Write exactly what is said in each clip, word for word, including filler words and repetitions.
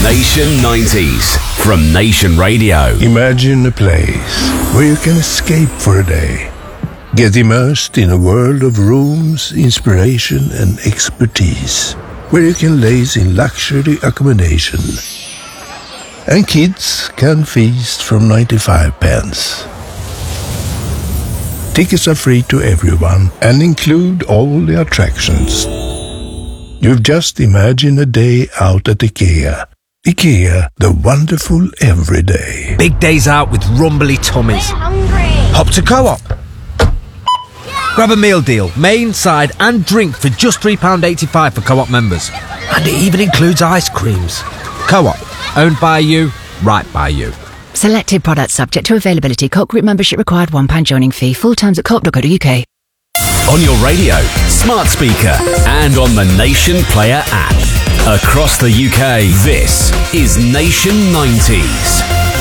Nation nineties from Nation Radio. Imagine a place where you can escape for a day. Get immersed in a world of rooms, inspiration and expertise. Where you can laze in luxury accommodation. And kids can feast from ninety-five pence. Tickets are free to everyone and include all the attractions. You've just imagined a day out at IKEA. IKEA, the wonderful everyday. Big days out with rumbly tummies. I'm hungry. Hop to Co-op. Yeah. Grab a meal deal, main, side and drink for just three pounds eighty-five for Co-op members. And it even includes ice creams. Co-op, owned by you, right by you. Selected products subject to availability. Co-op group membership required. one pound joining fee. Full terms at co op dot co dot uk. On your radio, smart speaker, and on the Nation Player app. Across the U K, this is Nation nineties.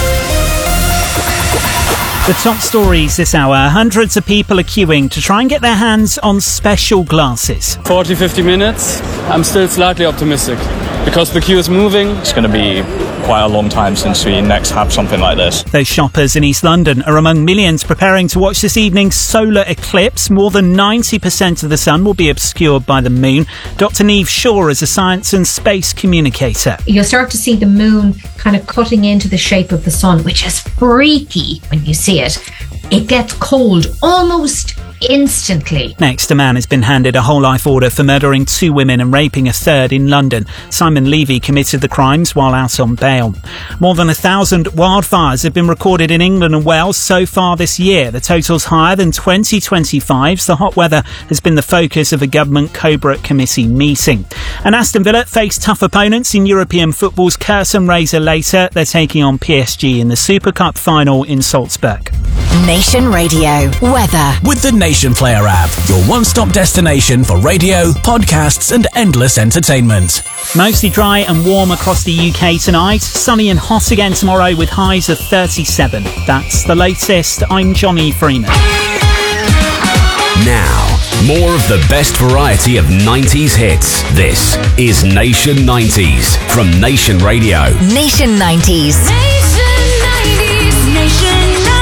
The top stories this hour. Hundreds of people are queuing to try and get their hands on special glasses. forty, fifty minutes. I'm still slightly optimistic because the queue is moving. It's going to be quite a long time since we next have something like this. Those shoppers in East London are among millions preparing to watch this evening's solar eclipse. More than ninety percent of the sun will be obscured by the moon. Doctor Niamh Shaw is a science and space communicator. You'll start to see the moon kind of cutting into the shape of the sun, which is freaky when you see it. It gets cold almost instantly. Next, a man has been handed a whole life order for murdering two women and raping a third in London. Simon Levy committed the crimes while out on bail. More than a thousand wildfires have been recorded in England and Wales so far this year. The total's higher than twenty twenty-five's. The hot weather has been the focus of a government Cobra committee meeting. And Aston Villa face tough opponents in European football's curse and razor later. They're taking on P S G in the Super Cup final in Salzburg. Nation Radio weather with the Nation Player app, your one-stop destination for radio, podcasts and endless entertainment. Mostly dry and warm across the U K tonight. Sunny and hot again tomorrow with highs of thirty-seven. That's the latest. I'm Johnny Freeman. Now, more of the best variety of nineties hits. This is Nation nineties from Nation Radio. Nation nineties. Nation nineties. Nation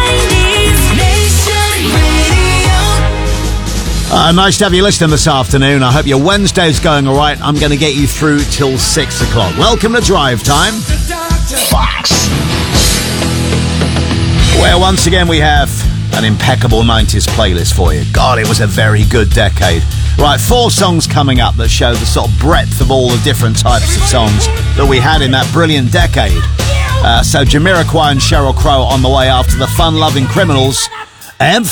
Uh, nice to have you listening this afternoon. I hope your Wednesday's going all right. I'm going to get you through till six o'clock. Welcome to Drive Time. Fox. Well, once again, we have an impeccable nineties playlist for you. God, it was a very good decade. Right, four songs coming up that show the sort of breadth of all the different types of songs that we had in that brilliant decade. Uh, so Jamiroquai and Sheryl Crow on the way after the fun-loving Criminals and